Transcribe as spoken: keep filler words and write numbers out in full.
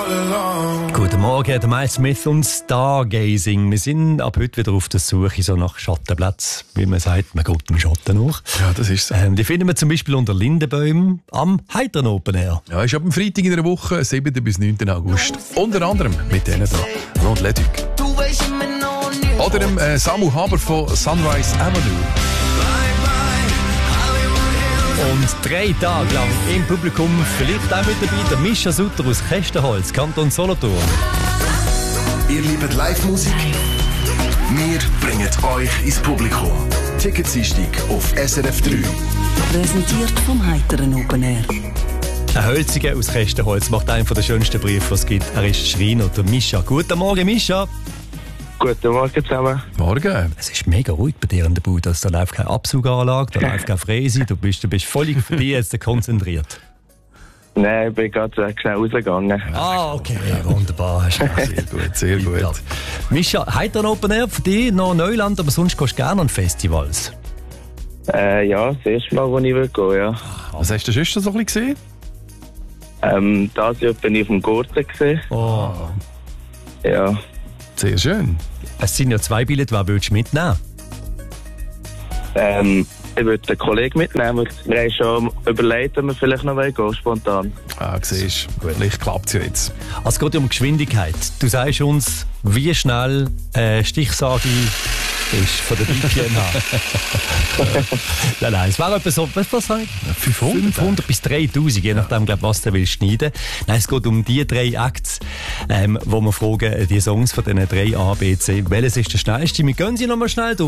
Guten Morgen, der Miles Smith und Stargazing. Wir sind ab heute wieder auf der Suche so nach Schattenplätzen. Wie man sagt, man geht dem Schatten nach. Ja, das ist so. Ähm, die finden wir zum Beispiel unter Lindenbäumen am Heiteren Open Air. Ja, ist ab dem Freitag in der Woche, siebten bis neunten August. Unter anderem mit denen hier, Rond Leduc. Oder dem äh, Samu Haber von Sunrise Avenue. Und drei Tage lang im Publikum, vielleicht auch mit dabei, der Mischa Sutter aus Kästenholz, Kanton Solothurn. Ihr liebt Live-Musik? Wir bringen euch ins Publikum. Ticketseinstieg auf S R F drei. Präsentiert vom Heiteren Open Air. Ein Hölziger aus Kästenholz macht einen der schönsten Briefe, die es gibt. Er ist Schreiner, der Mischa. Guten Morgen, Mischa. Guten Morgen zusammen. Morgen. Es ist mega ruhig bei dir in der Bude. Also, da läuft keine Absuganlage, da läuft keine Fräse. Du bist, du bist völlig für dich jetzt konzentriert. Nein, ich bin gerade schnell rausgegangen. Ah, okay, wunderbar. Sehr gut, sehr gut. Mischa, Heiteren Open Air für dich noch Neuland, aber sonst gehst du gerne an Festivals. Äh, ja, das erste Mal, wo ich will gehen, ja. Was hast du sonst so ein bisschen gesehen? Ähm, das Jahr bin ich auf dem Gurten gesehen. Oh. Ja. Sehr schön. Es sind ja zwei Billette, wer willst du mitnehmen? Ähm, ich würde einen Kollegen mitnehmen. Wir haben schon überlegt, ob wir vielleicht noch gehen wollen, spontan. Ah, siehst du. Vielleicht klappt es ja jetzt. Also es geht ja um Geschwindigkeit. Du sagst uns, wie schnell äh, Stichsage ist von der B P M her. Nein, nein, es wäre etwa so, was, was sag ich? fünfhundert? fünfhundert bis dreitausend, je nachdem, glaub, was du willst schneiden. Nein, es geht um die drei Acts, ähm, wo wir fragen, die Songs von diesen drei A, B, C. Welches ist der schnellste? Wir gehen sie nochmal schnell durch.